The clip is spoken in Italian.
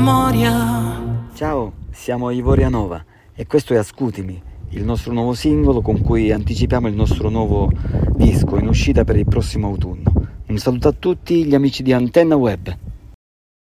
memoria. Ciao, siamo Ivoria Nova e questo è Ascutimi, il nostro nuovo singolo con cui anticipiamo il nostro nuovo disco in uscita per il prossimo autunno. Un saluto a tutti gli amici di Antenna Web.